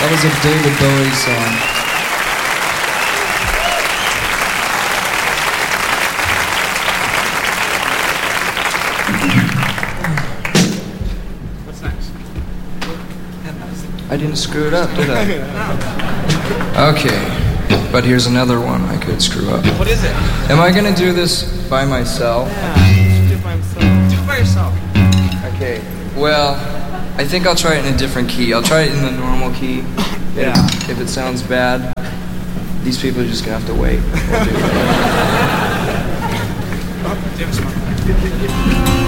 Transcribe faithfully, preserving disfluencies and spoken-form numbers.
That was a David Bowie song. What's next? I didn't screw it up, did I? Okay, but here's another one I could screw up. What is it? Am I gonna do this by myself? Yeah, you should do it by himself. Do it by yourself. Okay, well, I think I'll try it in a different key. I'll try it in the normal key. Yeah. If, if it sounds bad, these people are just gonna have to wait. Oh, David's smart.